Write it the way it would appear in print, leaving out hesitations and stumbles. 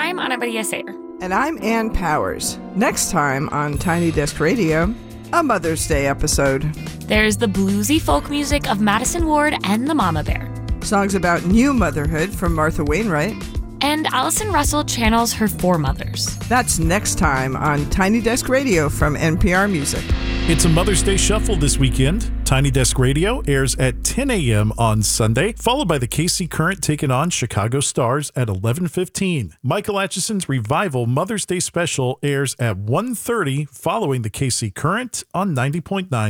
I'm Ana Maria Sayer. And I'm Ann Powers. Next time on Tiny Desk Radio, a Mother's Day episode. There's the bluesy folk music of Madison Ward and the Mama Bear. Songs about new motherhood from Martha Wainwright. And Allison Russell channels her foremothers. That's next time on Tiny Desk Radio from NPR Music. It's a Mother's Day Shuffle this weekend. Tiny Desk Radio airs at 10 a.m. on Sunday, followed by the KC Current taking on Chicago Stars at 11:15. Michael Atchison's Revival Mother's Day Special airs at 1:30, following the KC Current on 90.9